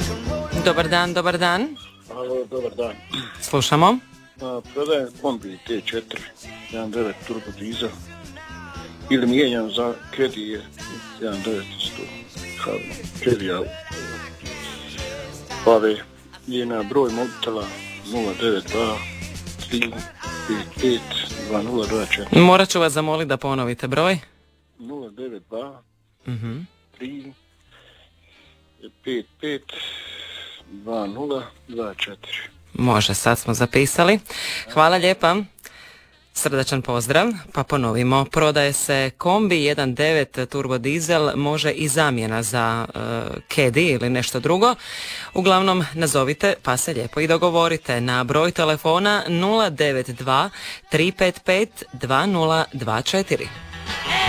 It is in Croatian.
Dobar dan, dobar dan. Alo, dobar dan. Slušamo. Prodajem kombi T4, 1.9 turbo dizel. Ili mijenjam za Caddy je 1.900. Caddy Pave je na broj mobitela 092 355 2024. Morat ću vas zamoliti da ponovite broj. 092 Mhm. 355 2024. Može, sad smo zapisali. Hvala lijepa. Srdačan pozdrav. Pa ponovimo. Prodaje se kombi 1.9 turbo dizel, može i zamjena za Caddy ili nešto drugo. Uglavnom nazovite pa se lijepo i dogovorite na broj telefona 092 355 2024.